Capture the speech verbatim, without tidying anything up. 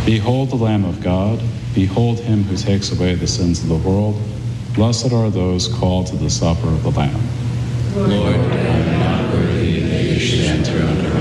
Behold the Lamb of God. Behold him who takes away the sins of the world. Blessed are those called to the supper of the Lamb. Lord, I am not worthy that you should enter under